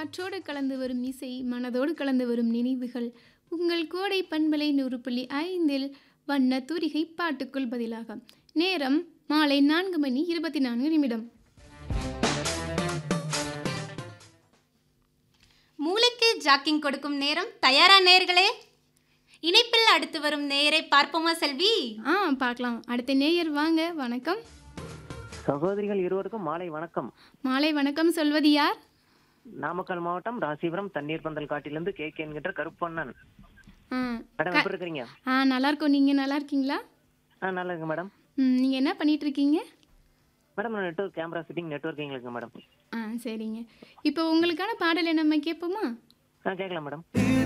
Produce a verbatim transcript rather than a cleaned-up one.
காற்றோடு கலந்து வரும் இசை, மனதோடு கலந்து வரும் நினைவுகள். உங்கள் கோடை பண்பலை நூறு புள்ளி ஐந்தில் வண்ண தூரிகை பாட்டுக்குள் பதிலாக. நேரம் மாலை நான்கு மணி இருபத்தி நான்கு நிமிடம். மூளைக்கு ஜாக்கிங் கொடுக்கும் நேரம். தயாரா நேயர்களே? இணைப்பில் அடுத்து வரும் நேயரை பார்ப்போமா செல்வி? ஆ, பார்க்கலாம். அடுத்த நேயர் வாங்க. வணக்கம். சகோதரிகள் இருவருக்கும் மாலை வணக்கம். மாலை வணக்கம். சொல்வது யார்? நாமக்கல் மாவட்டம் ராசிபுரம் தண்ணீர் பந்தல் காட்டிலிருந்து கே கே என்கின்ற கருப்பண்ணன். ஆ, மேடம் எப்படி இருக்கீங்க? ஆ, நல்லா இருக்கோம். நீங்கள் நல்லா இருக்கீங்களா? ஆ நல்லா இருக்கு மேடம். ம், நீங்கள் என்ன பண்ணிட்டு இருக்கீங்க? மேடம் நான் நெட்வொர்க் கேமரா ஃபிட்டிங் நெட்வொர்க்கிங் இருக்குங்க மேடம். ஆ, சரிங்க. இப்போ உங்களுக்கான பாடலை நம்ம கேட்போமா? ஆ கேட்கலாம் மேடம்.